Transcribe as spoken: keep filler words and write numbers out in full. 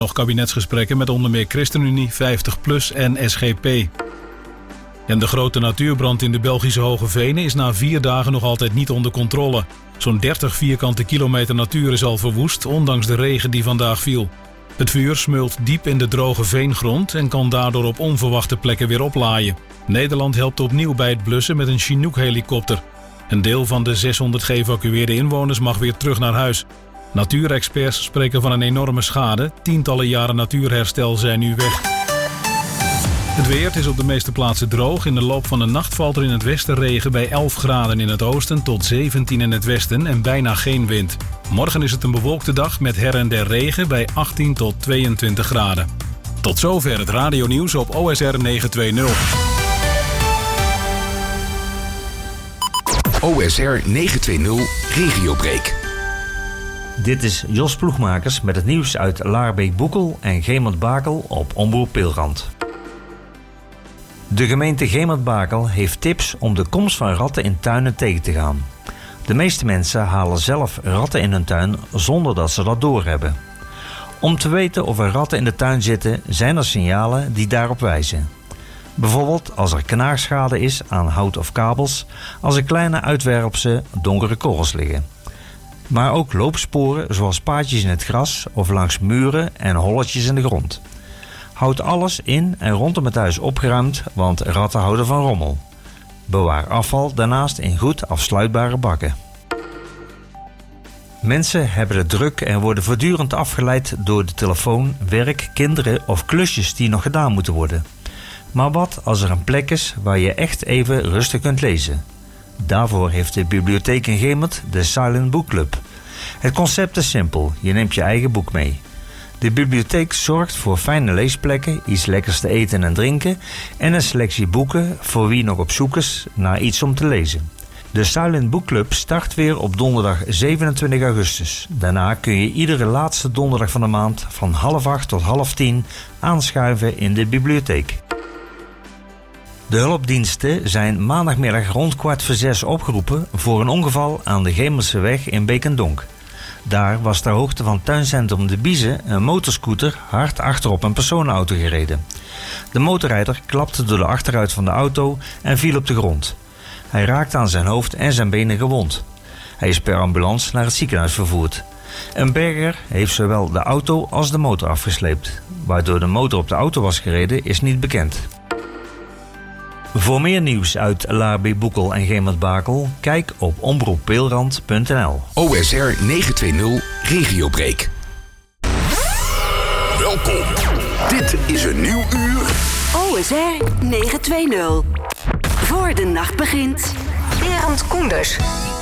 Nog kabinetsgesprekken met onder meer ChristenUnie, vijftig plus en S G P. En de grote natuurbrand in de Belgische Hoge Venen is na vier dagen nog altijd niet onder controle. Zo'n dertig vierkante kilometer natuur is al verwoest, ondanks de regen die vandaag viel. Het vuur smeult diep in de droge veengrond en kan daardoor op onverwachte plekken weer oplaaien. Nederland helpt opnieuw bij het blussen met een Chinook-helikopter. Een deel van de zeshonderd geëvacueerde inwoners mag weer terug naar huis. Natuurexperts spreken van een enorme schade. Tientallen jaren natuurherstel zijn nu weg. Het weer is op de meeste plaatsen droog. In de loop van de nacht valt er in het westen regen bij elf graden in het oosten tot zeventien in het westen en bijna geen wind. Morgen is het een bewolkte dag met her en der regen bij achttien tot tweeëntwintig graden. Tot zover het radionieuws op O S R negenhonderdtwintig. O S R negenhonderdtwintig Regiobreak. Dit is Jos Ploegmakers met het nieuws uit Laarbeek-Boekel en Gemert-Bakel op Omroep Pilrand. De gemeente Gemert-Bakel heeft tips om de komst van ratten in tuinen tegen te gaan. De meeste mensen halen zelf ratten in hun tuin zonder dat ze dat doorhebben. Om te weten of er ratten in de tuin zitten, zijn er signalen die daarop wijzen. Bijvoorbeeld als er knaagschade is aan hout of kabels, als er kleine uitwerpse donkere korrels liggen. Maar ook loopsporen zoals paadjes in het gras of langs muren en holletjes in de grond. Houd alles in en rondom het huis opgeruimd, want ratten houden van rommel. Bewaar afval daarnaast in goed afsluitbare bakken. Mensen hebben het druk en worden voortdurend afgeleid door de telefoon, werk, kinderen of klusjes die nog gedaan moeten worden. Maar wat als er een plek is waar je echt even rustig kunt lezen? Daarvoor heeft de bibliotheek in Gemert de Silent Book Club. Het concept is simpel, je neemt je eigen boek mee. De bibliotheek zorgt voor fijne leesplekken, iets lekkers te eten en drinken en een selectie boeken voor wie nog op zoek is naar iets om te lezen. De Silent Book Club start weer op donderdag zevenentwintig augustus. Daarna kun je iedere laatste donderdag van de maand van half acht tot half tien aanschuiven in de bibliotheek. De hulpdiensten zijn maandagmiddag rond kwart voor zes opgeroepen voor een ongeval aan de Gemerseweg in Beekendonk. Daar was ter hoogte van tuincentrum De Biezen een motorscooter hard achterop een personenauto gereden. De motorrijder klapte door de achteruit van de auto en viel op de grond. Hij raakte aan zijn hoofd en zijn benen gewond. Hij is per ambulance naar het ziekenhuis vervoerd. Een berger heeft zowel de auto als de motor afgesleept. Waardoor de motor op de auto was gereden is niet bekend. Voor meer nieuws uit Laarbeek-Boekel en Gemert-Bakel, kijk op omroep peelrand punt n l. O S R negenhonderdtwintig Regiobreak. Welkom. Dit is een nieuw uur. O S R negenhonderdtwintig. Voor de nacht begint. Berend Koenders.